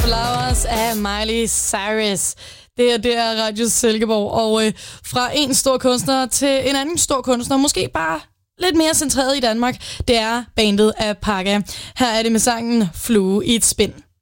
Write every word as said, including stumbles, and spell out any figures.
Flowers af Miley Cyrus. Det er, det er Radio Silkeborg, og øh, fra en stor kunstner til en anden stor kunstner, måske bare lidt mere centreret i Danmark, det er bandet af Pakka. Her er det med sangen Flue i et spind.